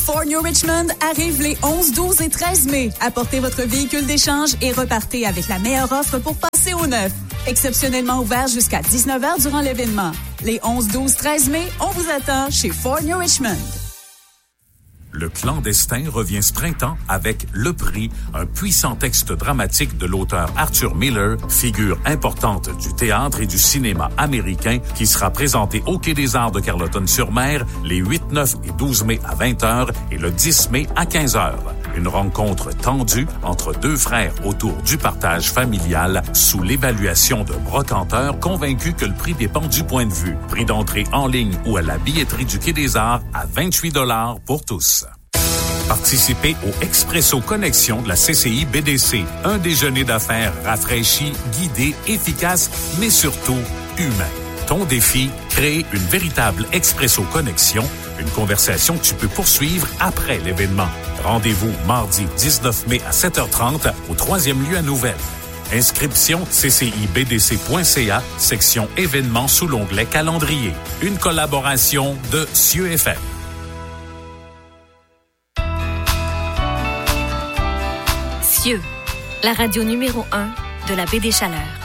Ford New Richmond arrive les 11, 12 et 13 mai. Apportez votre véhicule d'échange et repartez avec la meilleure offre pour passer au neuf. Exceptionnellement ouvert jusqu'à 19h durant l'événement. Les 11, 12, 13 mai, on vous attend chez Ford New Richmond. Le Clandestin revient ce printemps avec Le Prix, un puissant texte dramatique de l'auteur Arthur Miller, figure importante du théâtre et du cinéma américain, qui sera présenté au Quai des Arts de Carleton-sur-Mer les 8, 9 et 12 mai à 20h et le 10 mai à 15h. Une rencontre tendue entre deux frères autour du partage familial sous l'évaluation d'un brocanteur convaincu que le prix dépend du point de vue. Prix d'entrée en ligne ou à la billetterie du Quai des Arts à 28$ pour tous. Participez au Expresso Connexion de la CCI BDC. Un déjeuner d'affaires rafraîchi, guidé, efficace, mais surtout humain. Ton défi, créer une véritable Expresso Connexion, une conversation que tu peux poursuivre après l'événement. Rendez-vous mardi 19 mai à 7h30 au 3e lieu à Nouvelle. Inscription ccibdc.ca, section événements sous l'onglet calendrier. Une collaboration de Cieux FM. Cieux, la radio numéro 1 de la baie des Chaleurs.